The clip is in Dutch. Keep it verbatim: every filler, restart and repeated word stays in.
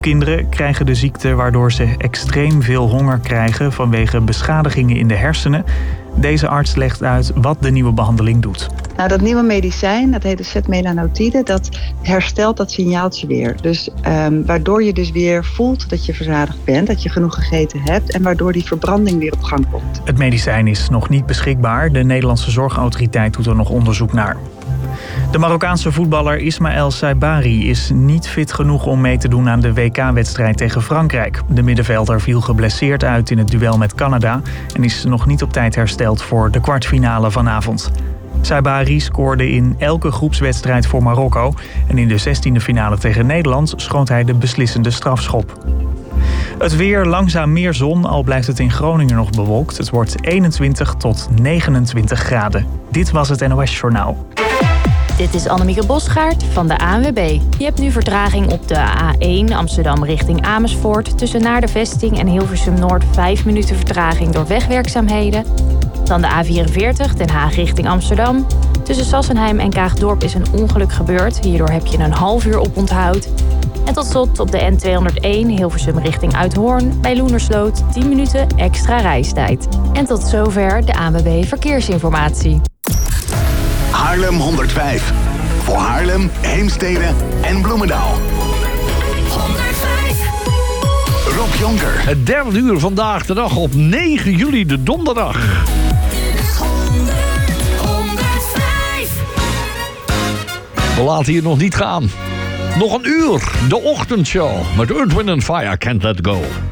Kinderen krijgen de ziekte waardoor ze extreem veel honger krijgen vanwege beschadigingen in de hersenen. Deze arts legt uit wat de nieuwe behandeling doet. Nou, dat nieuwe medicijn, dat heet de setmelanotide, dat herstelt dat signaaltje weer. Dus um, waardoor je dus weer voelt dat je verzadigd bent, dat je genoeg gegeten hebt en waardoor die verbranding weer op gang komt. Het medicijn is nog niet beschikbaar. De Nederlandse Zorgautoriteit doet er nog onderzoek naar. De Marokkaanse voetballer Ismaël Saibari is niet fit genoeg om mee te doen aan de W K-wedstrijd tegen Frankrijk. De middenvelder viel geblesseerd uit in het duel met Canada en is nog niet op tijd hersteld voor de kwartfinale vanavond. Saibari scoorde in elke groepswedstrijd voor Marokko en in de zestiende finale tegen Nederland schoot hij de beslissende strafschop. Het weer, langzaam meer zon, al blijft het in Groningen nog bewolkt. Het wordt eenentwintig tot negenentwintig graden. Dit was het N O S Journaal. Dit is Annemieke Bosgaard van de A N W B. Je hebt nu vertraging op de A één Amsterdam richting Amersfoort. Tussen Naar de Vesting en Hilversum Noord vijf minuten vertraging door wegwerkzaamheden. Dan de A vierenveertig Den Haag richting Amsterdam. Tussen Sassenheim en Kaagdorp is een ongeluk gebeurd. Hierdoor heb je een half uur op onthoud. En tot slot op de N tweehonderdéén Hilversum richting Uithoorn. Bij Loenersloot tien minuten extra reistijd. En tot zover de A N W B Verkeersinformatie. Haarlem honderdvijf. Voor Haarlem, Heemstede en Bloemendaal. honderdvijf. Rob Jonker. Het derde uur vandaag de dag op negen juli, de donderdag. We laten hier nog niet gaan. Nog een uur, de ochtendshow met Earth, Wind and Fire, Can't Let Go.